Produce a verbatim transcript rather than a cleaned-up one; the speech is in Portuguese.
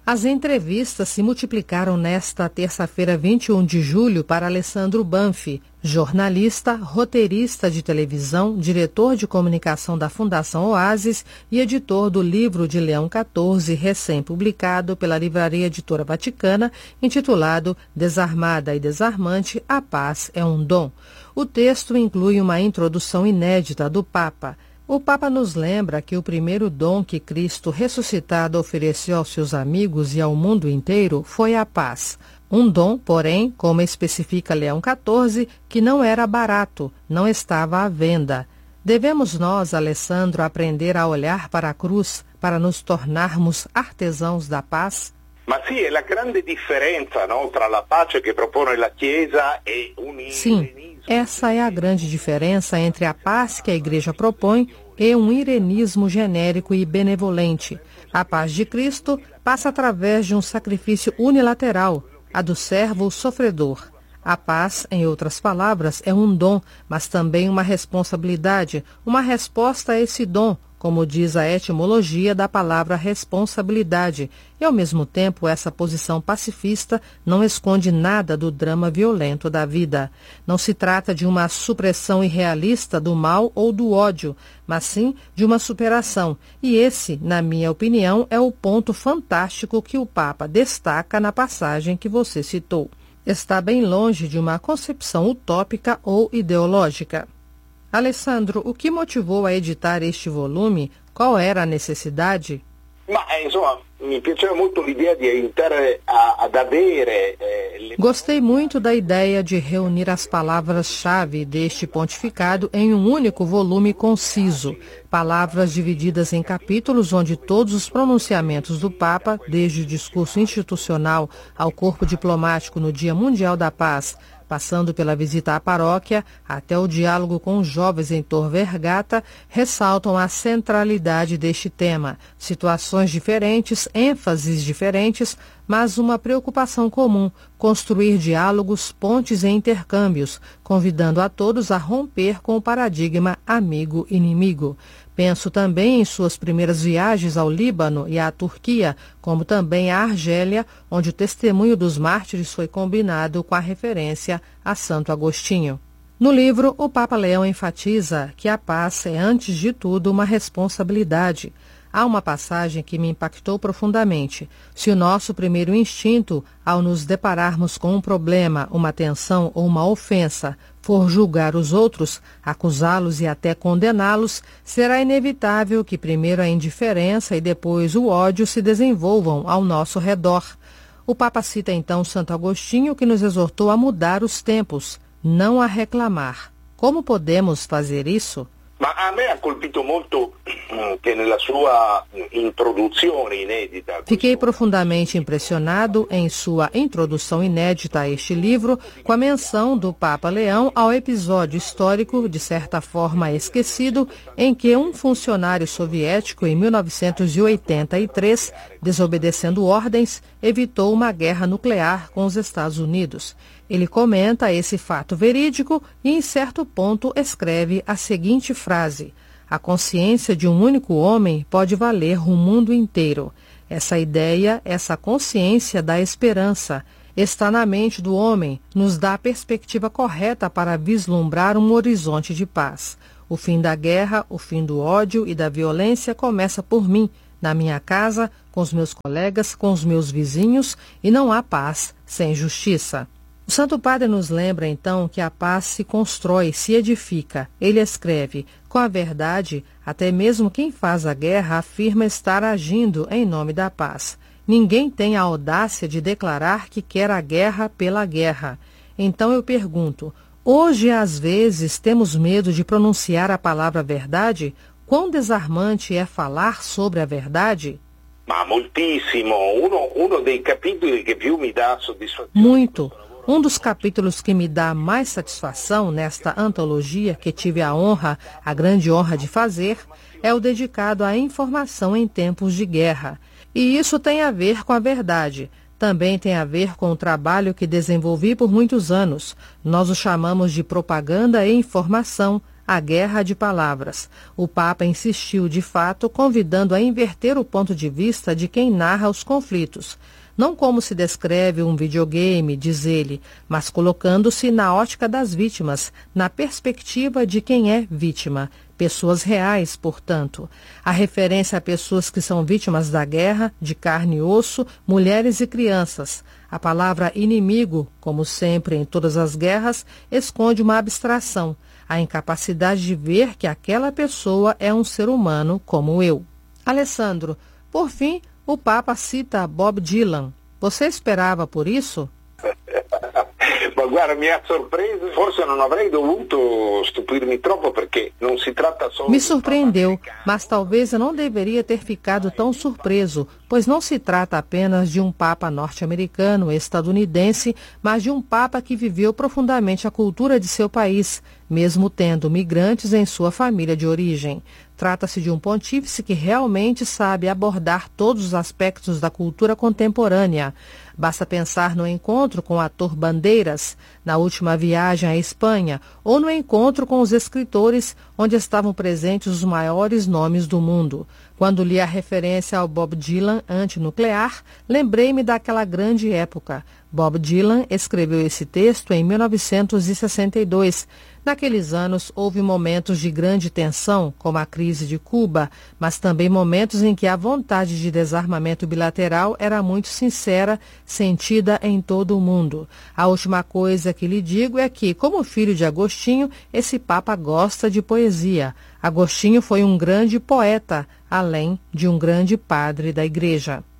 As entrevistas se multiplicaram nesta terça-feira, vinte e um de julho, para Alessandro Banfi, jornalista, roteirista de televisão, diretor de comunicação da Fundação Oasis e editor do livro de Leão quatorze, recém-publicado pela Livraria Editora Vaticana, intitulado Desarmada e Desarmante, a Paz é um Dom. O texto inclui uma introdução inédita do Papa. O Papa nos lembra que o primeiro dom que Cristo ressuscitado ofereceu aos seus amigos e ao mundo inteiro foi a paz. Um dom, porém, como especifica Leão quatorze, que não era barato, não estava à venda. Devemos nós, Alessandro, aprender a olhar para a cruz para nos tornarmos artesãos da paz? Ma sì, è la grande differenza, no, tra la pace che propone la Chiesa e un Sim, essa é a grande diferença entre a paz que a Igreja propõe e um irenismo genérico e benevolente. A paz de Cristo passa através de um sacrifício unilateral, a do servo sofredor. A paz, em outras palavras, é um dom, mas também uma responsabilidade, uma resposta a esse dom, como diz a etimologia da palavra responsabilidade, e ao mesmo tempo essa posição pacifista não esconde nada do drama violento da vida. Não se trata de uma supressão irrealista do mal ou do ódio, mas sim de uma superação, e esse, na minha opinião, é o ponto fantástico que o Papa destaca na passagem que você citou. Está bem longe de uma concepção utópica ou ideológica. Alessandro, o que motivou a editar este volume? Qual era a necessidade? Ma insomma, mi piaceva molto l'idea di aiutare a, ad avere eh, le... Gostei muito da ideia de reunir as palavras-chave deste pontificado em um único volume conciso, palavras divididas em capítulos onde todos os pronunciamentos do Papa, desde o discurso institucional ao corpo diplomático no Dia Mundial da Paz, passando pela visita à paróquia, até o diálogo com os jovens em Tor Vergata, ressaltam a centralidade deste tema. Situações diferentes, ênfases diferentes, mas uma preocupação comum, construir diálogos, pontes e intercâmbios, convidando a todos a romper com o paradigma amigo-inimigo. Penso também em suas primeiras viagens ao Líbano e à Turquia, como também à Argélia, onde o testemunho dos mártires foi combinado com a referência a Santo Agostinho. No livro, o Papa Leão enfatiza que a paz é, antes de tudo, uma responsabilidade. Há uma passagem que me impactou profundamente. Se o nosso primeiro instinto, ao nos depararmos com um problema, uma tensão ou uma ofensa, for julgar os outros, acusá-los e até condená-los, será inevitável que primeiro a indiferença e depois o ódio se desenvolvam ao nosso redor. O Papa cita então Santo Agostinho, que nos exortou a mudar os tempos, não a reclamar. Como podemos fazer isso? Ma a me ha colpito molto che nella sua introduzione inedita. Fiquei profundamente impressionado em sua introdução inédita a este livro com a menção do Papa Leão ao episódio histórico, de certa forma esquecido, em que um funcionário soviético, em mil novecentos e oitenta e três, desobedecendo ordens, evitou uma guerra nuclear com os Estados Unidos. Ele comenta esse fato verídico e, em certo ponto, escreve a seguinte frase: a consciência de um único homem pode valer o mundo inteiro. Essa ideia, essa consciência dá esperança. Está na mente do homem, nos dá a perspectiva correta para vislumbrar um horizonte de paz. O fim da guerra, o fim do ódio e da violência começa por mim, na minha casa, com os meus colegas, com os meus vizinhos, e não há paz sem justiça. O Santo Padre nos lembra, então, que a paz se constrói, se edifica. Ele escreve: com a verdade, até mesmo quem faz a guerra afirma estar agindo em nome da paz. Ninguém tem a audácia de declarar que quer a guerra pela guerra. Então eu pergunto, hoje às vezes temos medo de pronunciar a palavra verdade? Quão desarmante é falar sobre a verdade? Ma moltissimo. Uno, uno dei capitoli che più mi dà soddisfazione. Muito. Um dos capítulos que me dá mais satisfação nesta antologia, que tive a honra, a grande honra de fazer, é o dedicado à informação em tempos de guerra. E isso tem a ver com a verdade. Também tem a ver com o trabalho que desenvolvi por muitos anos. Nós o chamamos de propaganda e informação, a guerra de palavras. O Papa insistiu, de fato, convidando a inverter o ponto de vista de quem narra os conflitos. Não como se descreve um videogame, diz ele, mas colocando-se na ótica das vítimas, na perspectiva de quem é vítima. Pessoas reais, portanto. A referência a pessoas que são vítimas da guerra, de carne e osso, mulheres e crianças. A palavra inimigo, como sempre em todas as guerras, esconde uma abstração, a incapacidade de ver que aquela pessoa é um ser humano como eu. Alessandro, por fim, o Papa cita Bob Dylan. Você esperava por isso? Ma guarda, mi ha sorpreso, forse non avrei dovuto stupirmi troppo perché non si tratta solo. Me surpreendeu, mas talvez eu não deveria ter ficado tão surpreso, pois não se trata apenas de um Papa norte-americano, estadunidense, mas de um Papa que viveu profundamente a cultura de seu país, mesmo tendo migrantes em sua família de origem. Trata-se de um pontífice que realmente sabe abordar todos os aspectos da cultura contemporânea. Basta pensar no encontro com o ator Bandeiras, na última viagem à Espanha, ou no encontro com os escritores, onde estavam presentes os maiores nomes do mundo. Quando li a referência ao Bob Dylan antinuclear, lembrei-me daquela grande época. Bob Dylan escreveu esse texto em mil novecentos e sessenta e dois. Naqueles anos houve momentos de grande tensão, como a crise de Cuba, mas também momentos em que a vontade de desarmamento bilateral era muito sincera, sentida em todo o mundo. A última coisa que lhe digo é que, como filho de Agostinho, esse Papa gosta de poesia. Agostinho foi um grande poeta, além de um grande padre da Igreja.